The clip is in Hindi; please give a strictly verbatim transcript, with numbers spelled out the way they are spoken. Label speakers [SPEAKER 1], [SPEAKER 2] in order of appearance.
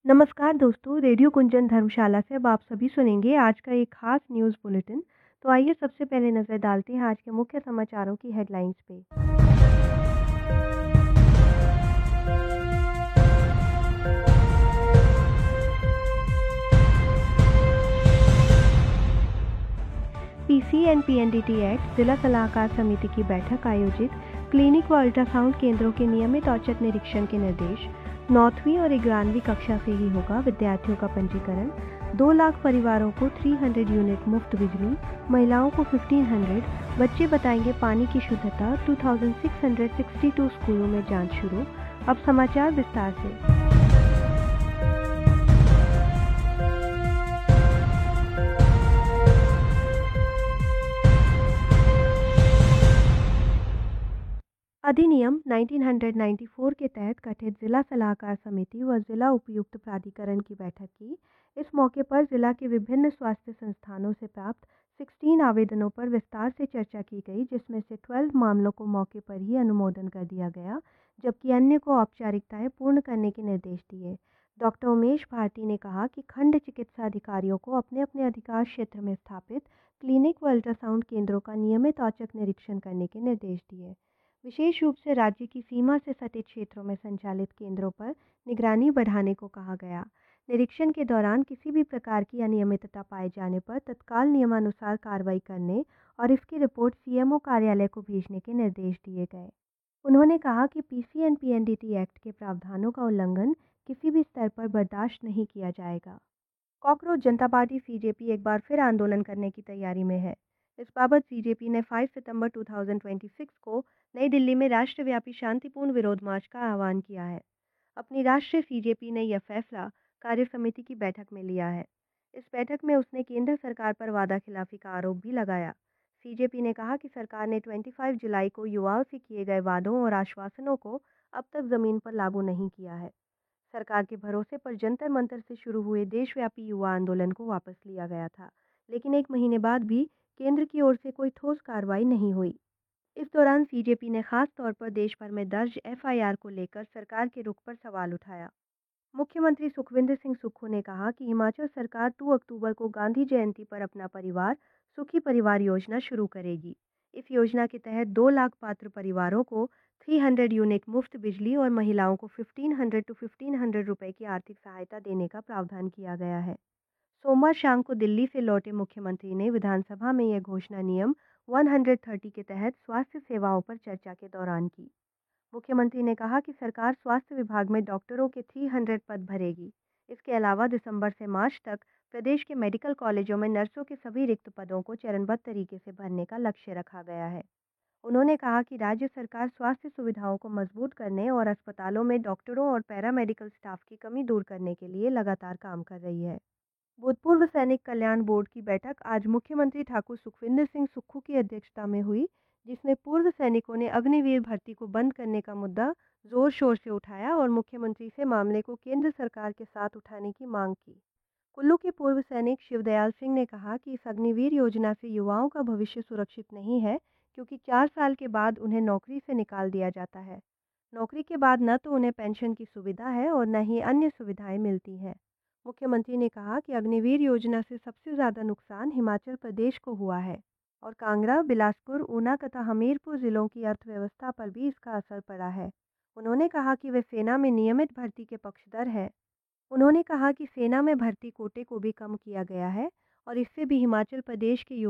[SPEAKER 1] नमस्कार दोस्तों, रेडियो कुंजन धर्मशाला से अब आप सभी सुनेंगे आज का एक खास न्यूज़ बुलेटिन। तो आइए सबसे पहले नज़र डालते हैं आज के मुख्य समाचारों की हेडलाइंस पे। पीसी एंड पीएनडीटी एक्ट, जिला सलाहकार समिति की बैठक आयोजित, क्लिनिक व अल्ट्रासाउंड केंद्रों के नियमित औचक निरीक्षण के निर्देश। नौवीं और ग्यारहवीं कक्षा से ही होगा विद्यार्थियों का पंजीकरण। दो लाख परिवारों को तीन सौ यूनिट मुफ्त बिजली, महिलाओं को पंद्रह सौ। बच्चे बताएंगे पानी की शुद्धता। दो हज़ार छह सौ बासठ स्कूलों में जांच शुरू। अब समाचार विस्तार से। अधिनियम उन्नीस सौ चौरानवे के तहत गठित जिला सलाहकार समिति व जिला उपयुक्त प्राधिकरण की बैठक की। इस मौके पर जिला के विभिन्न स्वास्थ्य संस्थानों से प्राप्त सोलह आवेदनों पर विस्तार से चर्चा की गई, जिसमें से बारह मामलों को मौके पर ही अनुमोदन कर दिया गया, जबकि अन्य को औपचारिकताएं पूर्ण करने के निर्देश दिए। डॉक्टर उमेश भारती ने कहा कि खंड चिकित्सा अधिकारियों को अपने अपने अधिकार क्षेत्र में स्थापित क्लिनिक व अल्ट्रासाउंड केंद्रों का नियमित औचक निरीक्षण करने के निर्देश दिए। विशेष रूप से राज्य की सीमा से सटे क्षेत्रों में संचालित केंद्रों पर निगरानी बढ़ाने को कहा गया। निरीक्षण के दौरान किसी भी प्रकार की अनियमितता पाए जाने पर तत्काल नियमानुसार कार्रवाई करने और इसकी रिपोर्ट सीएमओ कार्यालय को भेजने के निर्देश दिए गए। उन्होंने कहा कि पीसी एंड पीएनडीटी एक्ट के प्रावधानों का उल्लंघन किसी भी स्तर पर बर्दाश्त नहीं किया जाएगा। कॉकरोच जनता पार्टी सीजेपी एक बार फिर आंदोलन करने की तैयारी में है। इस बाबत सीजेपी ने पाँच सितंबर दो हज़ार छब्बीस को नई दिल्ली में राष्ट्रव्यापी शांतिपूर्ण विरोध मार्च का आह्वान किया है। अपनी राष्ट्रीय सीजेपी ने यह फैसला कार्य समिति की बैठक में लिया है। इस बैठक में उसने केंद्र सरकार पर वादा खिलाफी का आरोप भी लगाया। सीजेपी ने कहा कि सरकार ने पच्चीस जुलाई को युवाओं से किए गए वादों और आश्वासनों को अब तक जमीन पर लागू नहीं किया है। सरकार के भरोसे पर जंतर मंतर से शुरू हुए देशव्यापी युवा आंदोलन को वापस लिया गया था, लेकिन एक महीने बाद भी केंद्र की ओर से कोई ठोस कार्रवाई नहीं हुई। इस दौरान सीजेपी ने खास तौर पर देश भर में दर्ज एफआईआर को लेकर सरकार के रुख पर सवाल उठाया। मुख्यमंत्री सुखविंदर सिंह सुक्खू ने कहा कि हिमाचल सरकार दो अक्टूबर को गांधी जयंती पर अपना परिवार सुखी परिवार योजना शुरू करेगी। इस योजना के तहत दो लाख पात्र परिवारों को तीन सौ यूनिट मुफ्त बिजली और महिलाओं को पंद्रह सौ टू पंद्रह सौ रुपए की आर्थिक सहायता देने का प्रावधान किया गया है। सोमवार शाम को दिल्ली से लौटे मुख्यमंत्री ने विधानसभा में यह घोषणा नियम एक सौ तीस के तहत स्वास्थ्य सेवाओं पर चर्चा के दौरान की। मुख्यमंत्री ने कहा कि सरकार स्वास्थ्य विभाग में डॉक्टरों के तीन सौ पद भरेगी। इसके अलावा दिसंबर से मार्च तक प्रदेश के मेडिकल कॉलेजों में नर्सों के सभी रिक्त पदों को चरणबद्ध तरीके से भरने का लक्ष्य रखा गया है। उन्होंने कहा कि राज्य सरकार स्वास्थ्य सुविधाओं को मजबूत करने और अस्पतालों में डॉक्टरों और पैरामेडिकल स्टाफ की कमी दूर करने के लिए लगातार काम कर रही है। भूतपूर्व सैनिक कल्याण बोर्ड की बैठक आज मुख्यमंत्री ठाकुर सुखविंदर सिंह सुक्खू की अध्यक्षता में हुई, जिसमें पूर्व सैनिकों ने अग्निवीर भर्ती को बंद करने का मुद्दा जोर शोर से उठाया और मुख्यमंत्री से मामले को केंद्र सरकार के साथ उठाने की मांग की। कुल्लू के पूर्व सैनिक शिवदयाल सिंह ने कहा कि इस अग्निवीर योजना से युवाओं का भविष्य सुरक्षित नहीं है, क्योंकि चार साल के बाद उन्हें नौकरी से निकाल दिया जाता है। नौकरी के बाद न तो उन्हें पेंशन की सुविधा है और न ही अन्य सुविधाएं मिलती हैं। मुख्यमंत्री ने कहा कि अग्निवीर योजना से सबसे ज़्यादा नुकसान हिमाचल प्रदेश को हुआ है और कांगड़ा, बिलासपुर, ऊना तथा हमीरपुर जिलों की अर्थव्यवस्था पर भी इसका असर पड़ा है। उन्होंने कहा कि वे सेना में नियमित भर्ती के पक्षधर हैं। उन्होंने कहा कि सेना में भर्ती कोटे को भी कम किया गया है और इससे भी हिमाचल प्रदेश के